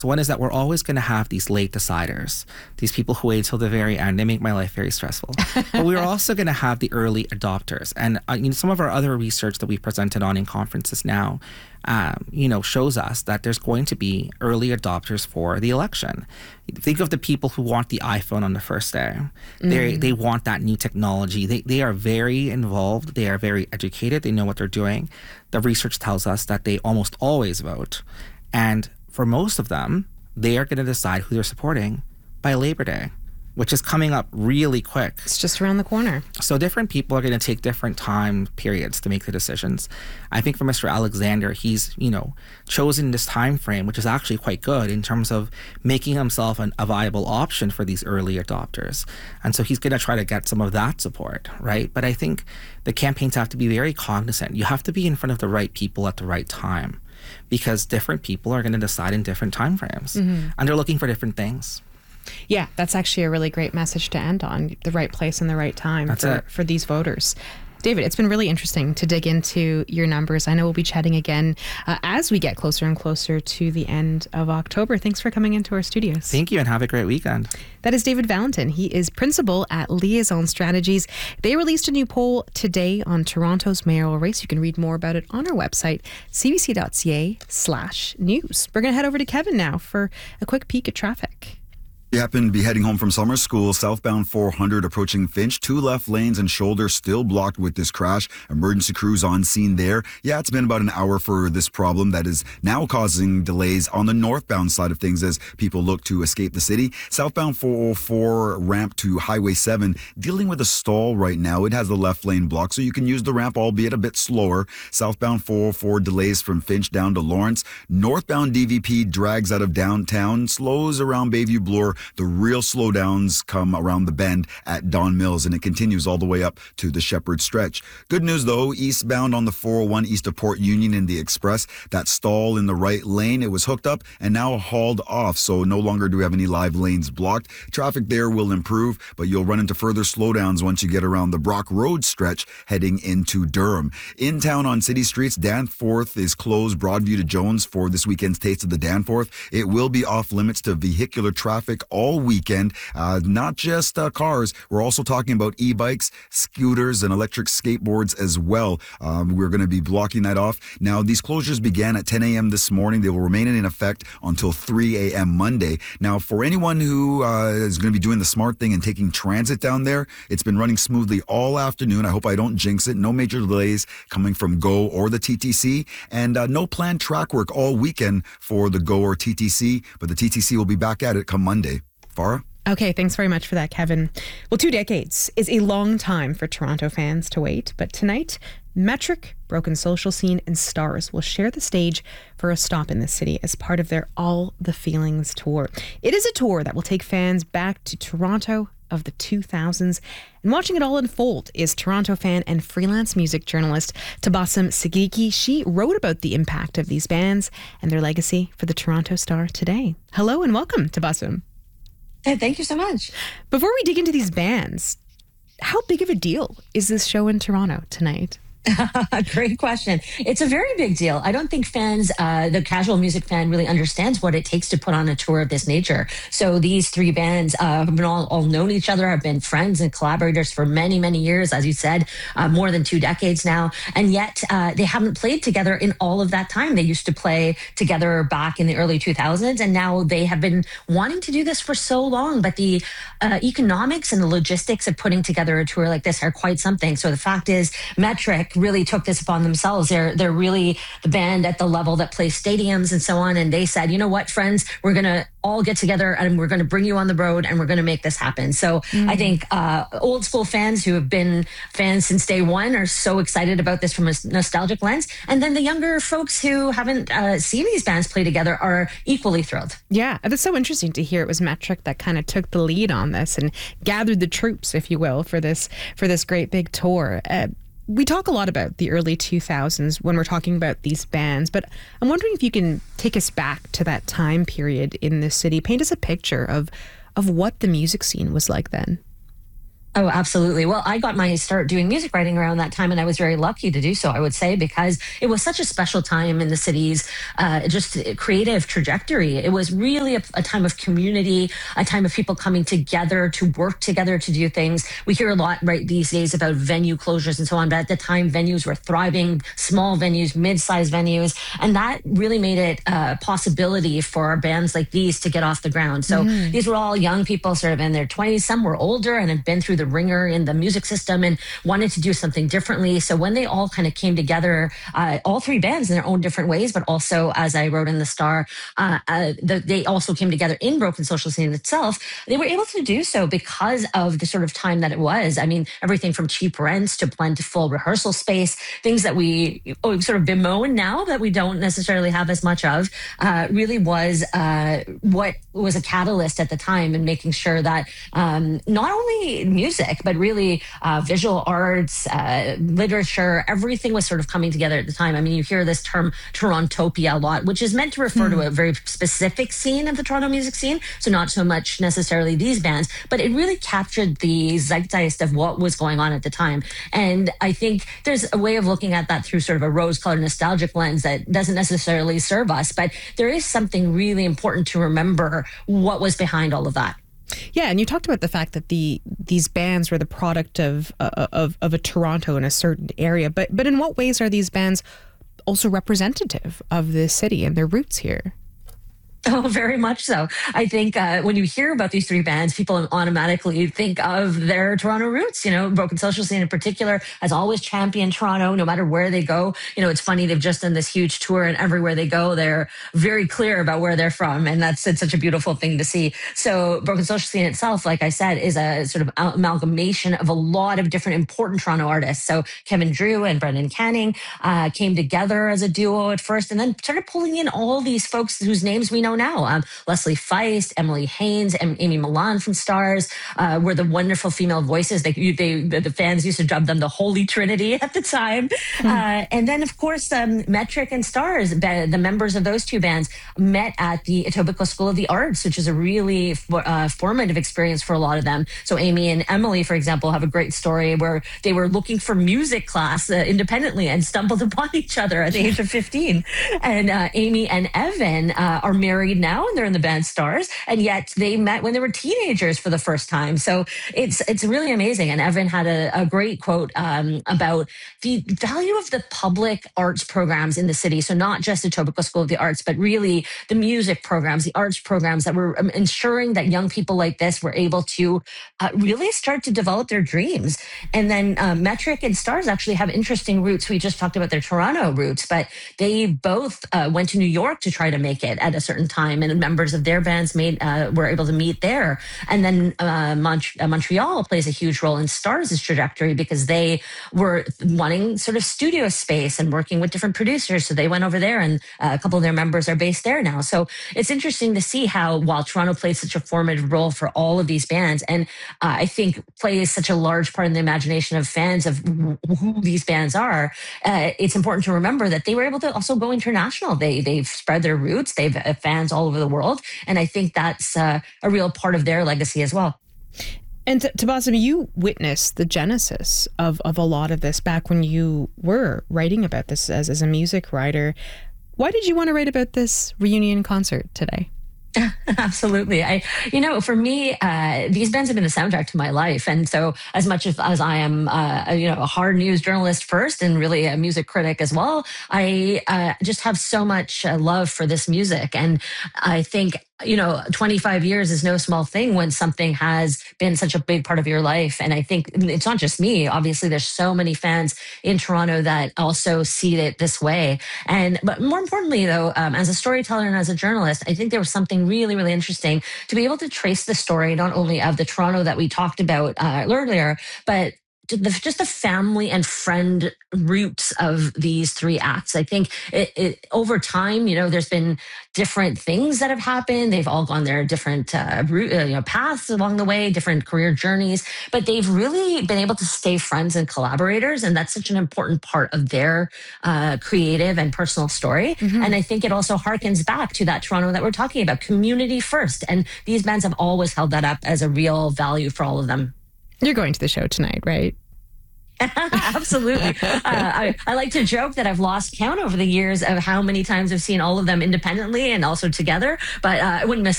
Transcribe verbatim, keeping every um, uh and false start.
So one is that we're always going to have these late deciders, these people who wait until the very end. They make my life very stressful. But we're also going to have the early adopters. And uh, you know, some of our other research that we've presented on in conferences now, um, you know, shows us that there's going to be early adopters for the election. Think of the people who want the iPhone on the first day. Mm. They they want that new technology. They they are very involved. They are very educated. They know what they're doing. The research tells us that they almost always vote. And for most of them, they are going to decide who they're supporting by Labor Day, which is coming up really quick. It's just around the corner. So different people are going to take different time periods to make the decisions. I think for Mister Alexander, he's, you know, chosen this time frame, which is actually quite good in terms of making himself an, a viable option for these early adopters. And so he's going to try to get some of that support, right? But I think the campaigns have to be very cognizant. You have to be in front of the right people at the right time, because different people are going to decide in different time frames, mm-hmm. and they're looking for different things. Yeah, that's actually a really great message to end on. The right place and the right time that's for, it. for these voters. David, it's been really interesting to dig into your numbers. I know we'll be chatting again uh, as we get closer and closer to the end of October. Thanks for coming into our studios. Thank you, and have a great weekend. That is David Valentin. He is principal at Liaison Strategies. They released a new poll today on Toronto's mayoral race. You can read more about it on our website, cbc.ca slash news. We're going to head over to Kevin now for a quick peek at traffic. You happen to be heading home from summer school, southbound four hundred approaching Finch. Two left lanes and shoulder still blocked with this crash. Emergency crews on scene there. Yeah, it's been about an hour for this problem that is now causing delays on the northbound side of things as people look to escape the city. Southbound four oh four ramp to Highway seven dealing with a stall right now. It has the left lane blocked, so you can use the ramp, albeit a bit slower. Southbound four oh four delays from Finch down to Lawrence. Northbound D V P drags out of downtown, slows around Bayview Bloor. The real slowdowns come around the bend at Don Mills, and it continues all the way up to the Shepherd stretch. Good news, though, eastbound on the four oh one east of Port Union in the Express, that stall in the right lane, it was hooked up and now hauled off, so no longer do we have any live lanes blocked. Traffic there will improve, but you'll run into further slowdowns once you get around the Brock Road stretch heading into Durham. In town on city streets, Danforth is closed, Broadview to Jones for this weekend's Taste of the Danforth. It will be off limits to vehicular traffic all weekend, uh, not just uh, cars. We're also talking about e-bikes, scooters, and electric skateboards as well. Um, we're going to be blocking that off. Now, these closures began at ten a.m. this morning. They will remain in effect until three a.m. Monday. Now, for anyone who uh, is going to be doing the smart thing and taking transit down there, it's been running smoothly all afternoon. I hope I don't jinx it. No major delays coming from GO or the T T C, and uh, no planned track work all weekend for the GO or T T C, but the T T C will be back at it come Monday. Farah? Okay, thanks very much for that, Kevin. Well, two decades is a long time for Toronto fans to wait, but tonight, Metric, Broken Social Scene, and Stars will share the stage for a stop in the city as part of their All the Feelings tour. It is a tour that will take fans back to Toronto of the two thousands. And watching it all unfold is Toronto fan and freelance music journalist Tabassum Siddiqui. She wrote about the impact of these bands and their legacy for the Toronto Star today. Hello and welcome, Tabassum. Hey, thank you so much. Before we dig into these bands, how big of a deal is this show in Toronto tonight? Great question. It's a very big deal. I don't think fans, uh, the casual music fan really understands what it takes to put on a tour of this nature. So these three bands uh, have been all, all known each other, have been friends and collaborators for many, many years, as you said, uh, more than two decades now. And yet uh, they haven't played together in all of that time. They used to play together back in the early two thousands, and now they have been wanting to do this for so long. But the uh, economics and the logistics of putting together a tour like this are quite something. So the fact is, Metric really took this upon themselves. They're they're really the band at the level that plays stadiums and so on. And they said, you know what, friends, we're going to all get together and we're going to bring you on the road and we're going to make this happen. So mm. I think uh, old school fans who have been fans since day one are so excited about this from a nostalgic lens. And then the younger folks who haven't uh, seen these bands play together are equally thrilled. Yeah, that's so interesting to hear. It was Metric that kind of took the lead on this and gathered the troops, if you will, for this for this great big tour. Uh, We talk a lot about the early two thousands when we're talking about these bands, but I'm wondering if you can take us back to that time period in the city. Paint us a picture of of what the music scene was like then. Oh, absolutely. Well, I got my start doing music writing around that time, and I was very lucky to do so, I would say, because it was such a special time in the city's uh, just creative trajectory. It was really a, a time of community, a time of people coming together to work together to do things. We hear a lot right these days about venue closures and so on, but at the time, venues were thriving, small venues, mid-sized venues, and that really made it a possibility for bands like these to get off the ground. So mm. these were all young people sort of in their twenties. Some were older and had been through the ringer in the music system and wanted to do something differently. So when they all kind of came together, uh, all three bands in their own different ways, but also, as I wrote in the Star, uh, uh, the, they also came together in Broken Social Scene itself. They were able to do so because of the sort of time that it was. I mean, everything from cheap rents to plentiful rehearsal space, things that we oh, sort of bemoan now that we don't necessarily have as much of, uh, really was uh, what was a catalyst at the time in making sure that um, not only music, Music, but really uh, visual arts, uh, literature, everything was sort of coming together at the time. I mean, you hear this term Torontopia a lot, which is meant to refer mm. to a very specific scene of the Toronto music scene. So not so much necessarily these bands, but it really captured the zeitgeist of what was going on at the time. And I think there's a way of looking at that through sort of a rose-colored nostalgic lens that doesn't necessarily serve us, but there is something really important to remember what was behind all of that. Yeah, and you talked about the fact that the these bands were the product of uh, of of a Toronto in a certain area, but but in what ways are these bands also representative of the city and their roots here? Oh, very much so. I think uh, when you hear about these three bands, people automatically think of their Toronto roots. You know, Broken Social Scene in particular has always championed Toronto, no matter where they go. You know, it's funny, they've just done this huge tour, and everywhere they go, they're very clear about where they're from. And that's it's such a beautiful thing to see. So Broken Social Scene itself, like I said, is a sort of amalgamation of a lot of different important Toronto artists. So Kevin Drew and Brendan Canning uh, came together as a duo at first, and then started pulling in all these folks whose names we know now. Um, Leslie Feist, Emily Haynes, and Amy Milan from Stars uh, were the wonderful female voices. They, they, the fans used to dub them the Holy Trinity at the time. Mm. Uh, and then, of course, um, Metric and Stars, the members of those two bands, met at the Etobicoke School of the Arts, which is a really uh, formative experience for a lot of them. So Amy and Emily, for example, have a great story where they were looking for music class uh, independently and stumbled upon each other at the age of fifteen. And uh, Amy and Evan uh, are married now, and they're in the band Stars, and yet they met when they were teenagers for the first time. So it's it's really amazing. And Evan had a, a great quote um, about the value of the public arts programs in the city. So not just the Etobicoke School of the Arts, but really the music programs, the arts programs that were um, ensuring that young people like this were able to uh, really start to develop their dreams. And then uh, Metric and Stars actually have interesting roots. We just talked about their Toronto roots, but they both uh, went to New York to try to make it at a certain time, and members of their bands made uh, were able to meet there. And then uh, Mont- uh, Montreal plays a huge role in Stars' trajectory because they were wanting sort of studio space and working with different producers. So they went over there, and uh, a couple of their members are based there now. So it's interesting to see how, while Toronto played such a formative role for all of these bands, and uh, I think plays such a large part in the imagination of fans of who these bands are, uh, it's important to remember that they were able to also go international. They, they've spread their roots. They've uh, fans all over the world. And I think that's uh, a real part of their legacy as well. And Tabassum, you witnessed the genesis of, of a lot of this back when you were writing about this as, as a music writer. Why did you want to write about this reunion concert today? Absolutely. I, you know, for me, uh, these bands have been the soundtrack to my life. And so as much as, as I am, uh, a, you know, a hard news journalist first and really a music critic as well, I uh, just have so much uh, love for this music. And I think, you know, twenty-five years is no small thing when something has been such a big part of your life. And I think it's not just me. Obviously, there's so many fans in Toronto that also see it this way. And but more importantly, though, um, as a storyteller and as a journalist, I think there was something really, really interesting to be able to trace the story, not only of the Toronto that we talked about uh, earlier, but the, just the family and friend roots of these three acts. I think it, it, over time, you know, there's been different things that have happened. They've all gone their different uh, route, uh, you know, paths along the way, different career journeys, but they've really been able to stay friends and collaborators. And that's such an important part of their uh, creative and personal story. Mm-hmm. And I think it also harkens back to that Toronto that we're talking about, community first. And these bands have always held that up as a real value for all of them. You're going to the show tonight, right? Absolutely. Uh, I, I like to joke that I've lost count over the years of how many times I've seen all of them independently and also together, but uh, I wouldn't miss